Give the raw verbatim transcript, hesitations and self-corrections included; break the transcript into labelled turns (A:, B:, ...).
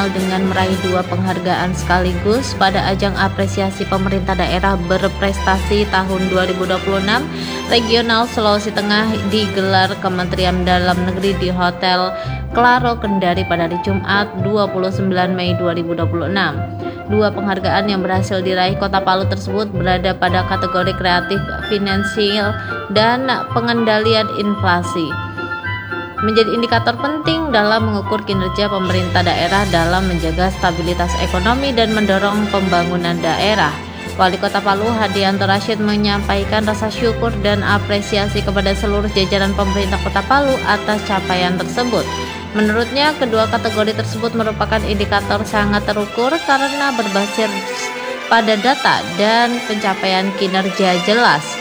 A: dengan meraih dua penghargaan sekaligus pada ajang apresiasi pemerintah daerah berprestasi tahun dua ribu dua puluh enam Regional Sulawesi Tengah digelar Kementerian Dalam Negeri di Hotel Claro Kendari pada hari Jumat dua puluh sembilan Mei dua ribu dua puluh enam. Dua penghargaan yang berhasil diraih Kota Palu tersebut berada pada kategori kreatif, finansial, dan pengendalian inflasi, menjadi indikator penting dalam mengukur kinerja pemerintah daerah dalam menjaga stabilitas ekonomi dan mendorong pembangunan daerah. Wali Kota Palu Hadianto Rashid menyampaikan rasa syukur dan apresiasi kepada seluruh jajaran pemerintah Kota Palu atas capaian tersebut. Menurutnya, kedua kategori tersebut merupakan indikator sangat terukur karena berbasis pada data dan pencapaian kinerja jelas.